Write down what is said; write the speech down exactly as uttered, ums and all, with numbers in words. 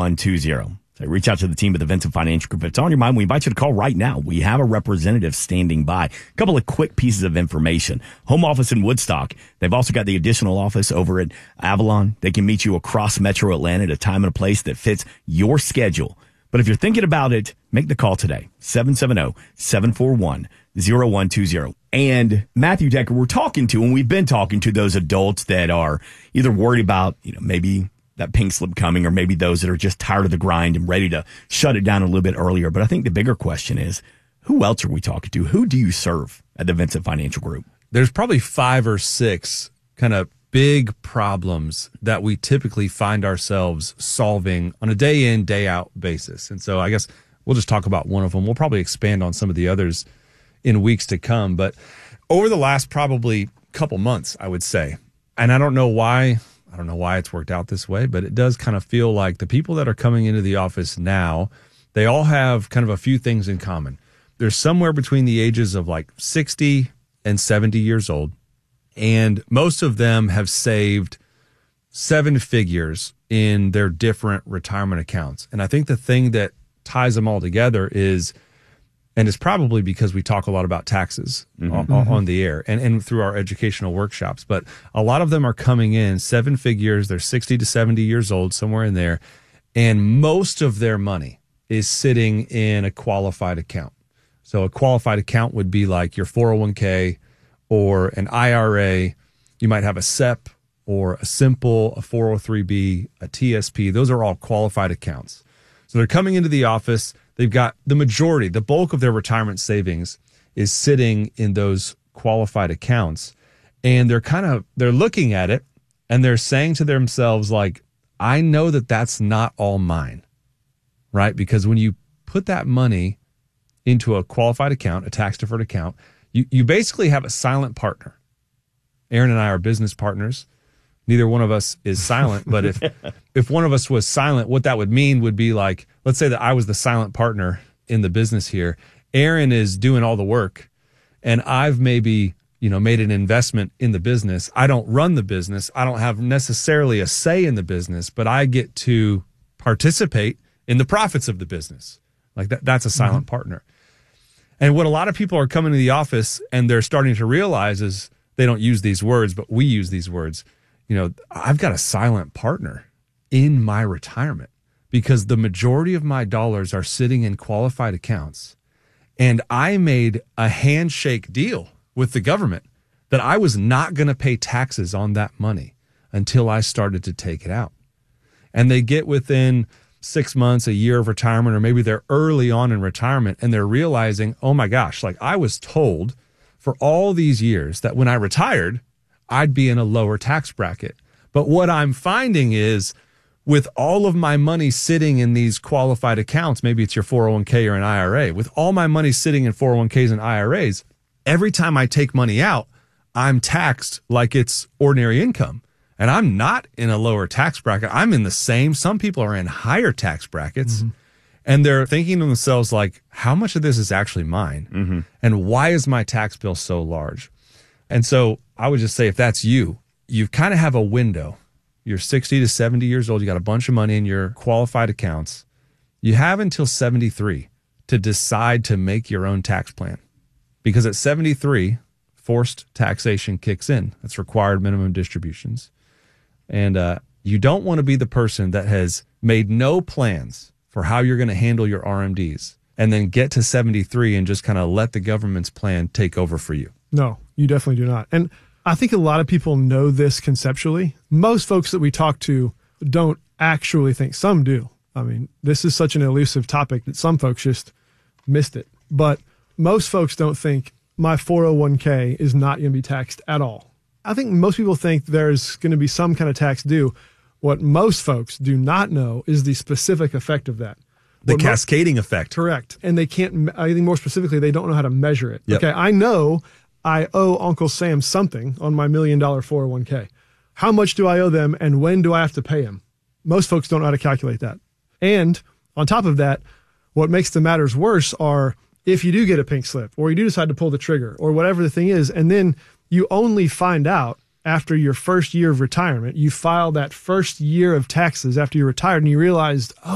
one two zero. So reach out to the team at the Vincent Financial Group. If it's on your mind, we invite you to call right now. We have a representative standing by. A couple of quick pieces of information. Home office in Woodstock. They've also got the additional office over at Avalon. They can meet you across Metro Atlanta at a time and a place that fits your schedule. But if you're thinking about it, make the call today. seven seven zero, seven four one, zero one two zero. And Matthew Decker, we're talking to, and we've been talking to those adults that are either worried about, you know, maybe that pink slip coming, or maybe those that are just tired of the grind and ready to shut it down a little bit earlier. But I think the bigger question is, who else are we talking to? Who do you serve at the Vincent Financial Group? There's probably five or six kind of big problems that we typically find ourselves solving on a day in, day out basis. And so I guess we'll just talk about one of them. We'll probably expand on some of the others in weeks to come. But over the last probably couple months, I would say, and I don't know why, I don't know why it's worked out this way, but it does kind of feel like the people that are coming into the office now, they all have kind of a few things in common. They're somewhere between the ages of like sixty and seventy years old. And most of them have saved seven figures in their different retirement accounts. And I think the thing that ties them all together is, and it's probably because we talk a lot about taxes mm-hmm. on, mm-hmm. on the air and, and through our educational workshops, but a lot of them are coming in seven figures. They're sixty to seventy years old, somewhere in there. And most of their money is sitting in a qualified account. So a qualified account would be like your four oh one k or an I R A. You might have a S E P or a simple, a four oh three b, a T S P. Those are all qualified accounts. So they're coming into the office. They've got the majority, the bulk of their retirement savings is sitting in those qualified accounts. And they're kind of, they're looking at it and they're saying to themselves, like, I know that that's not all mine, right? Because when you put that money into a qualified account, a tax deferred account, you, you basically have a silent partner. Aaron and I are business partners. Neither one of us is silent, but if if one of us was silent, what that would mean would be like, let's say that I was the silent partner in the business here. Aaron is doing all the work, and I've maybe, you know, made an investment in the business. I don't run the business. I don't have necessarily a say in the business, but I get to participate in the profits of the business. Like that, that's a silent mm-hmm. partner. And what a lot of people are coming to the office and they're starting to realize is, they don't use these words, but we use these words. You know, I've got a silent partner in my retirement because the majority of my dollars are sitting in qualified accounts. And I made a handshake deal with the government that I was not going to pay taxes on that money until I started to take it out. And they get within six months, a year of retirement, or maybe they're early on in retirement and they're realizing, oh my gosh, like I was told for all these years that when I retired, I'd be in a lower tax bracket. But what I'm finding is with all of my money sitting in these qualified accounts, maybe it's your four oh one k or an I R A, with all my money sitting in four oh one k's and I R As, every time I take money out, I'm taxed like it's ordinary income. And I'm not in a lower tax bracket. I'm in the same. Some people are in higher tax brackets. Mm-hmm. And they're thinking to themselves, like, how much of this is actually mine? Mm-hmm. And why is my tax bill so large? And so I would just say, if that's you, you kind of have a window. You're sixty to seventy years old. You got a bunch of money in your qualified accounts. You have until seventy-three to decide to make your own tax plan. Because at seventy-three, forced taxation kicks in. That's required minimum distributions. And uh, you don't want to be the person that has made no plans for how you're going to handle your R M Ds and then get to seventy-three and just kind of let the government's plan take over for you. No, you definitely do not. And I think a lot of people know this conceptually. Most folks that we talk to don't actually think. Some do. I mean, this is such an elusive topic that some folks just missed it. But most folks don't think my four oh one k is not going to be taxed at all. I think most people think there's going to be some kind of tax due. What most folks do not know is the specific effect of that. The what cascading mo- effect. Correct. And they can't, I think more specifically, they don't know how to measure it. Yep. Okay, I know I owe Uncle Sam something on my million dollar four oh one k. How much do I owe them and when do I have to pay him? Most folks don't know how to calculate that. And on top of that, what makes the matters worse are if you do get a pink slip or you do decide to pull the trigger or whatever the thing is, and then you only find out after your first year of retirement, you file that first year of taxes after you're retired and you realized, oh,